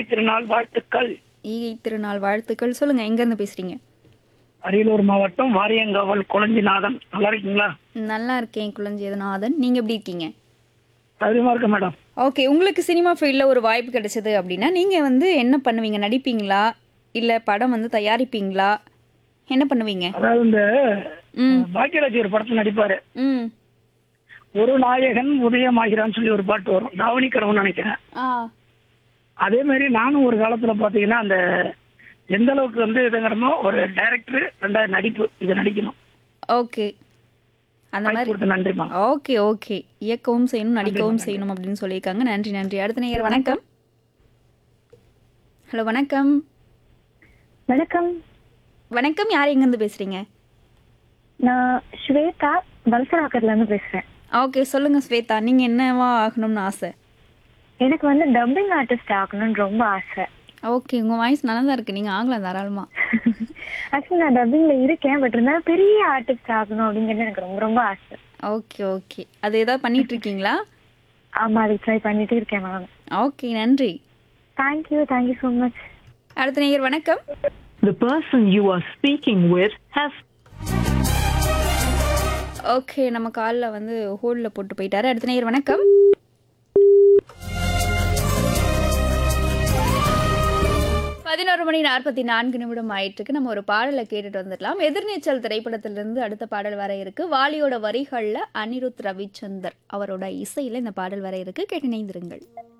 திருநாள் வாழ்த்துக்கள். ஈகை திருநாள் வாழ்த்துக்கள். சொல்லுங்க, எங்கேருந்து பேசுறீங்க? அரியலூர் மாவட்டம் வாரியங்காவல் குளஞ்சிநாதன். நல்லா இருக்கீங்களா? நல்லா இருக்கேன் குளஞ்சியதுநாதன். நீங்க எப்படி இருக்கீங்க? சௌரியமா இருக்க மேடம். ஓகே. உங்களுக்கு சினிமா ஃபீல்டில் ஒரு வாய்ப்பு கிடைச்சது அப்படின்னா நீங்கள் வந்து என்ன பண்ணுவீங்க? நடிப்பீங்களா, இல்லை படம் வந்து தயாரிப்பீங்களா, என்ன பண்ணுவீங்க? அதாவது இந்த ம் பாக்கியராஜ் ஒரு படத்துல நடிப்பாரு. ம் ஒரு நாயகன் உதயமாகிறான்னு சொல்லி ஒரு பாட்டு வரும். தாவணி கடவுன்னு நினைக்கிறேன். ஆ அதே மாதிரி நானும் ஒரு காலத்துல பாத்தீங்கன்னா அந்த எந்த அளவுக்கு வந்து இதுங்கிறமோ ஒரு டைரக்டர் ரெண்டாவது நடிப்பு இது நடிக்கணும். ஓகே. அந்த வாய்ப்பு மாதிரி. கொடுத்து நன்றிமா. Okay okay. இயக்கவும் செய்யணும், நடிக்கவும் நன்றி. செய்யணும் அப்படின்னு சொல்லியிருக்காங்க. நன்றி நன்றி. அடுத்த நேயர் வணக்கம். ஹலோ வணக்கம். வணக்கம். வணக்கம். யார் எங்கேருந்து பேசுறீங்க? நான் ஸ்வேதா வல்சராக்கர்ல இருந்து பேசுறேன். ஓகே. சொல்லுங்க ஸ்வேதா, நீங்க என்னவா ஆகணும்னு ஆசை? எனக்கு வந்து டப்பிங் ஆர்டிஸ்ட் ஆகணும்னு ரொம்ப ஆசை. ஓகே. உங்க வாய்ஸ் நல்லா தான் இருக்கு, நீங்க ஆகலாம் தாராளமா. ஆக்சுவலி நான் டப்பிங்ல இருக்கேன், பட் இருந்தாலும் பெரிய ஆர்டிஸ்ட் ஆகணும் அப்படிங்கிறது எனக்கு ரொம்ப ரொம்ப ஆசை. Okay okay. அது ஏதாவது பண்ணிட்டு இருக்கீங்களா? ஆமா, அதுக்கு ட்ரை பண்ணிட்டு இருக்கேன் மேம். ஓகே நன்றி. Thank you so much. அடுத்த நேயர் வணக்கம். The person you are speaking with has okay, நம்ம காலில் வந்து ஹோல்டில் போட்டு போயிட்டாரு. அடுத்த நேயர் வணக்கம். பதினொரு மணி 44 ஆயிட்டுருக்கு. நம்ம ஒரு பாடலை கேட்டுட்டு வந்துடலாம். எதிர்நீச்சல் திரைப்படத்திலிருந்து அடுத்த பாடல் வர இருக்கு. வாலியோட வரிகளில் அனிருத் ரவிச்சந்தர் அவரோட இசையில் இந்த பாடல் வர இருக்கு. கேட்டு இணைந்திருங்கள்.